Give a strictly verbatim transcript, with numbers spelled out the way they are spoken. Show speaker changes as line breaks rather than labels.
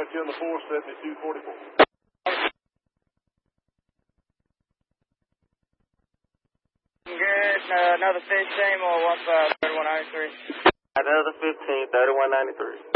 got you on the four seventy-two forty-four.
Good. Uh, another fifteen or one five thirty-one ninety-three.
Another fifteen thirty-one ninety-three.